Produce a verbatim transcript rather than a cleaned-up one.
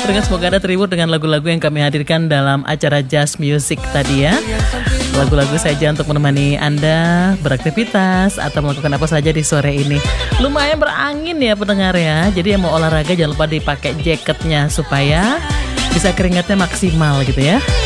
Dengan semoga Anda terhibur dengan lagu-lagu yang kami hadirkan dalam acara Jazz Music tadi ya. Lagu-lagu saja untuk menemani Anda beraktivitas atau melakukan apa saja di sore ini. Lumayan berangin ya pendengar ya. Jadi yang mau olahraga jangan lupa dipakai jaketnya supaya bisa keringatnya maksimal gitu ya.